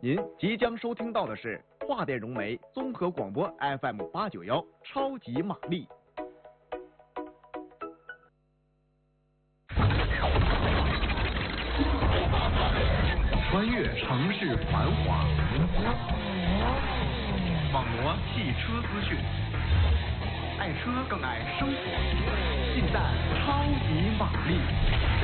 您即将收听到的是华电融媒综合广播 FM 891超级玛丽。 穿越城市繁华，网罗汽车资讯，爱车更爱生活，尽在超级玛丽。